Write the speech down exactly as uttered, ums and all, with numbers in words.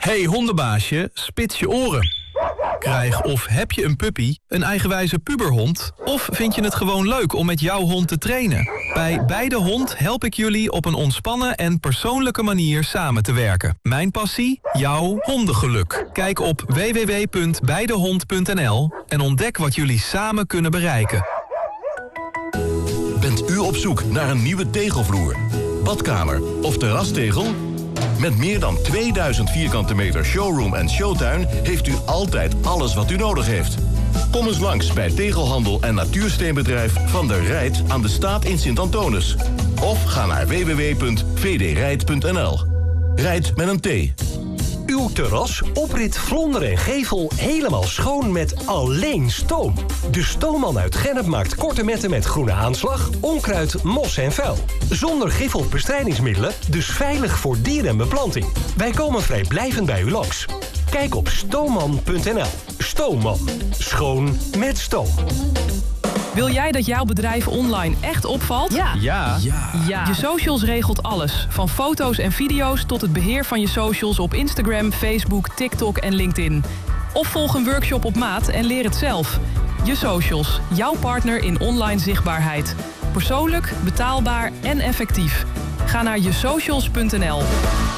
Hey hondenbaasje, spits je oren. Krijg of heb je een puppy, een eigenwijze puberhond... of vind je het gewoon leuk om met jouw hond te trainen? Bij Bij de Hond help ik jullie op een ontspannen en persoonlijke manier samen te werken. Mijn passie? Jouw hondengeluk. Kijk op w w w punt bij de hond punt n l en ontdek wat jullie samen kunnen bereiken. Bent u op zoek naar een nieuwe tegelvloer, badkamer of terrastegel? Met meer dan tweeduizend vierkante meter showroom en showtuin heeft u altijd alles wat u nodig heeft. Kom eens langs bij tegelhandel en natuursteenbedrijf Van der Rijt aan de Staat in Sint-Antonis. Of ga naar w w w punt v d rijt punt n l. Rijt met een T. Uw terras, oprit, vlonder en gevel helemaal schoon met alleen stoom. De Stoomman uit Gennep maakt korte metten met groene aanslag, onkruid, mos en vuil. Zonder gif of bestrijdingsmiddelen, dus veilig voor dier en beplanting. Wij komen vrijblijvend bij u langs. Kijk op stoomman punt n l. Stoomman. Schoon met stoom. Wil jij dat jouw bedrijf online echt opvalt? Ja. Ja. Ja. Ja. Je Socials regelt alles. Van foto's en video's tot het beheer van je socials op Instagram, Facebook, TikTok en LinkedIn. Of volg een workshop op maat en leer het zelf. Je Socials. Jouw partner in online zichtbaarheid. Persoonlijk, betaalbaar en effectief. Ga naar je socials punt n l.